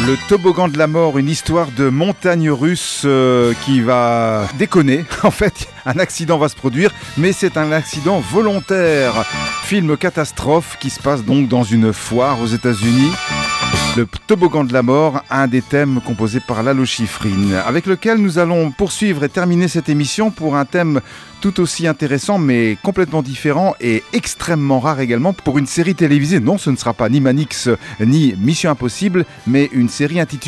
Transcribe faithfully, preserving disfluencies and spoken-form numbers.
Le toboggan de la mort, une histoire de montagne russe euh, qui va déconner. En fait, un accident va se produire, mais c'est un accident volontaire. Film catastrophe qui se passe donc dans une foire aux États-Unis. Le toboggan de la mort, un des thèmes composés par Lalo Schifrin, avec lequel nous allons poursuivre et terminer cette émission pour un thème tout aussi intéressant mais complètement différent et extrêmement rare également pour une série télévisée. Non, ce ne sera pas ni Manix ni Mission Impossible, mais une série intitulée